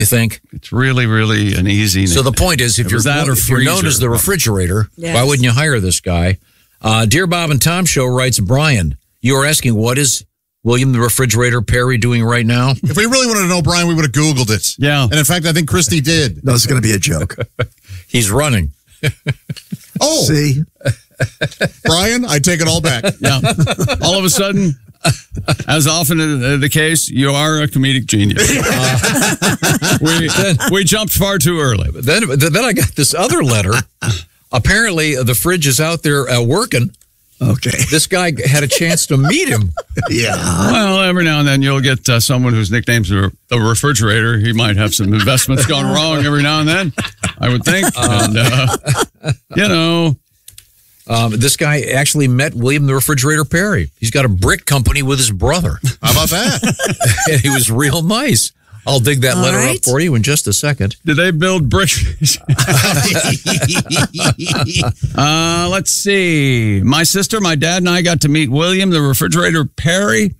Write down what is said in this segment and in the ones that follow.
You think? It's really, really an easy So the point is, if you're known as the refrigerator, why wouldn't you hire this guy? Dear Bob and Tom Show writes Brian, you are asking what is William the Refrigerator Perry doing right now? If we really wanted to know, Brian, we would have Googled it. Yeah. And in fact, I think Christy did. No, it's going to be a joke. He's running. Oh. See? Brian, I take it all back. Yeah. All of a sudden, as often the case, you are a comedic genius. We jumped far too early. Then I got this other letter. Apparently, the fridge is out there working. Okay. This guy had a chance to meet him. Yeah. Well, every now and then you'll get someone whose nickname's the refrigerator. He might have some investments gone wrong every now and then, I would think. This guy actually met William the Refrigerator Perry. He's got a brick company with his brother. How about that? And he was real nice. I'll dig that letter up for you in just a second. Did they build bricks? Let's see. My sister, my dad, and I got to meet William the Refrigerator Perry.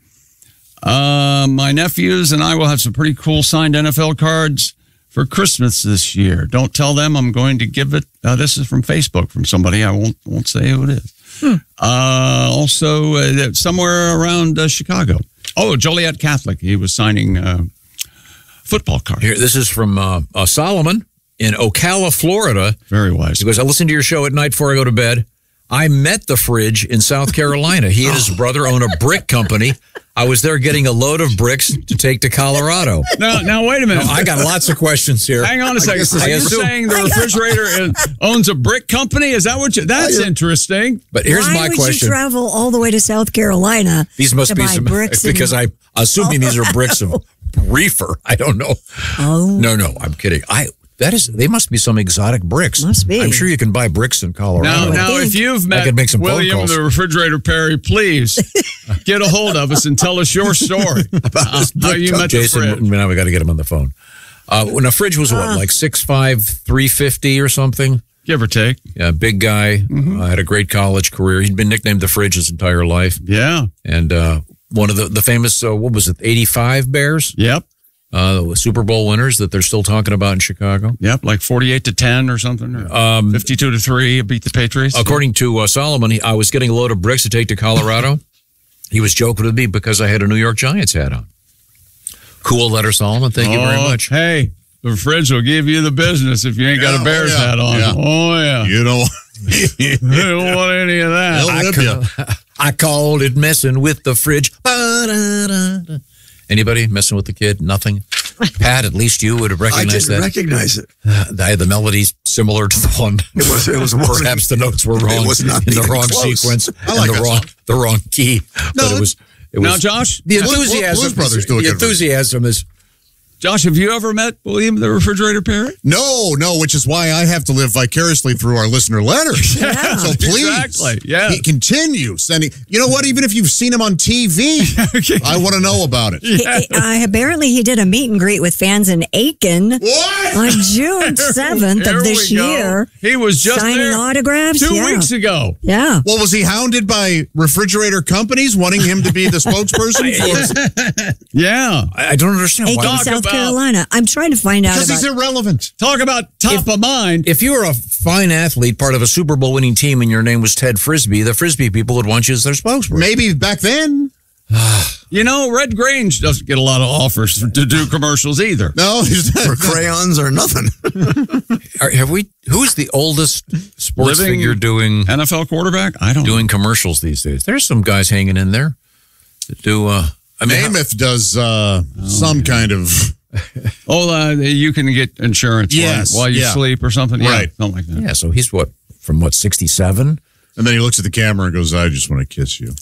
My nephews and I will have some pretty cool signed NFL cards for Christmas this year. Don't tell them I'm going to give it. This is from Facebook from somebody. I won't say who it is. Also, somewhere around Chicago. Oh, Joliet Catholic. He was signing football cards. Here, this is from Solomon in Ocala, Florida. Very wise. He goes, I listen to your show at night before I go to bed. I met the fridge in South Carolina. He and his brother own a brick company. I was there getting a load of bricks to take to Colorado. Now wait a minute. I got lots of questions here. Hang on a second. Are you saying the refrigerator owns a brick company? Is that what you... That's interesting. But here's my question. Why would you travel all the way to South Carolina These must to be buy some... bricks Because I'm assuming these are bricks of reefer. I don't know. Oh. No, I'm kidding. They must be some exotic bricks. Must be. I'm sure you can buy bricks in Colorado. Now if you've met make some William the Refrigerator Perry, please get a hold of us and tell us your story about how you met Jason, the fridge. now we got to get him on the phone. When a fridge was what, like 6'5", 350 or something? Give or take. Yeah, big guy. Had a great college career. He'd been nicknamed the Fridge his entire life. Yeah. And one of the famous, what was it, 85 Bears? Yep. Super Bowl winners that they're still talking about in Chicago. Yep, like 48-10 or something. 52-3 beat the Patriots. According to Solomon, I was getting a load of bricks to take to Colorado. He was joking with me because I had a New York Giants hat on. Cool letter, Solomon. Thank you very much. Hey, the fridge will give you the business if you ain't got a Bears hat on. Yeah. Oh, yeah. You don't want any of that. I called it messing with the fridge. Anybody messing with the kid? Nothing? Pat, at least you would have recognized that. I didn't recognize it. The melody's similar to the one. It was Perhaps the notes were wrong. It was not in the wrong close. sequence. I like the wrong key. No, but it was now, Josh, the Blues Brothers do a good enthusiasm is. Josh, have you ever met William the Refrigerator Perry? No, which is why I have to live vicariously through our listener letters. Yeah, so please, exactly. Yeah. Continue sending. You know what? Even if you've seen him on TV, I want to know about it. Apparently, he did a meet and greet with fans in Aiken What? on June 7th of this year. He was just signing there autographs 2 weeks ago. Yeah. Well, was he hounded by refrigerator companies wanting him to be the spokesperson for? Yeah. I don't understand Aiken, why. South Carolina. I'm trying to find out Because he's irrelevant. Talk about top of mind. If you were a fine athlete, part of a Super Bowl winning team, and your name was Ted Frisbee, the Frisbee people would want you as their spokesperson. Maybe back then. You know, Red Grange doesn't get a lot of offers to do commercials either. No, for crayons or nothing. Who's the oldest sports Living figure doing NFL quarterback? I don't doing commercials these days. There's some guys hanging in there that do. Namath does some kind of. You can get insurance while you sleep or something. Right. Yeah, something like that. Yeah, so he's from 67? And then he looks at the camera and goes, I just want to kiss you.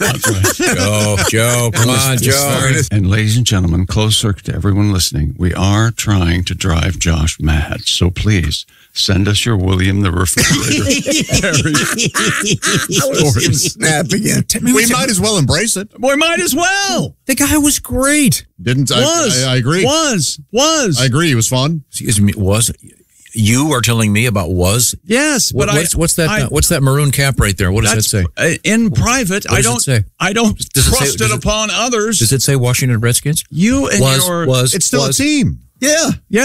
Joe, come on, Joe. And ladies and gentlemen, closed circuit to everyone listening, we are trying to drive Josh mad. So please send us your William the Refrigerator. Snap again. We might as well embrace it. We might as well. The guy was great. Didn't I? I agree. Was. I agree. It was fun. Excuse me, was. You are telling me about was? Yes, but what's that maroon cap right there? What does that say? In private, what does it say? I don't trust it upon others. Does it say Washington Redskins? You and was. It's still a team. Yeah. Yeah.